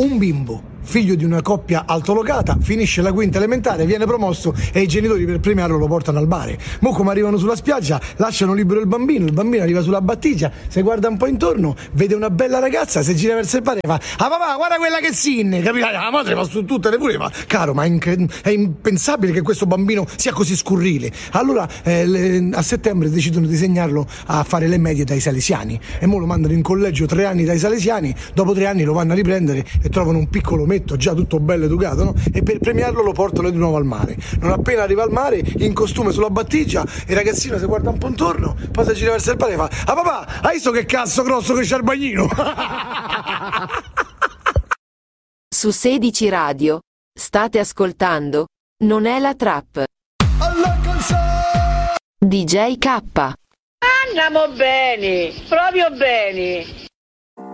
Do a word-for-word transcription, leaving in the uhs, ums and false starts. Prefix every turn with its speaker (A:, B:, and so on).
A: Un bimbo, figlio di una coppia altolocata, finisce la quinta elementare, viene promosso e i genitori per premiarlo lo portano al mare. Mo' come arrivano sulla spiaggia, lasciano libero il bambino, il bambino arriva sulla battigia, si guarda un po' intorno, vede una bella ragazza, si gira verso il padre e fa: ah papà, guarda quella che sinne, capirai? La madre va su tutte le pure, ma caro, ma è, incre- è impensabile che questo bambino sia così scurrile. Allora eh, le, a settembre decidono di segnarlo a fare le medie dai salesiani e mo' lo mandano in collegio tre anni dai salesiani, dopo tre anni lo vanno a riprendere e trovano un piccolo metto già tutto bello educato, no? E per premiarlo lo portano di nuovo al mare. Non appena arriva al mare, in costume sulla battigia, il ragazzino si guarda un po' intorno, poi si gira verso il padre e fa: ah papà, hai visto che cazzo grosso che c'è il bagnino?
B: Su sedici Radio state ascoltando Non è la trap. D J K.
C: Andiamo bene, proprio bene.